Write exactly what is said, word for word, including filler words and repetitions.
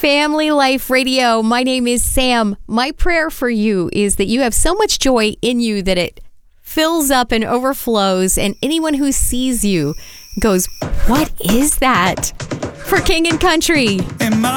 Family Life Radio. My name is Sam. My prayer for you is that you have so much joy in you that it fills up and overflows, and anyone who sees you goes, what is that? For King and Country. In my